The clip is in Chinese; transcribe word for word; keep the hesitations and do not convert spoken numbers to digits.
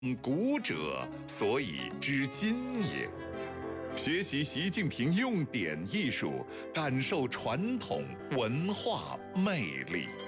古者，所以知今也。学习习近平用典艺术，感受传统文化魅力。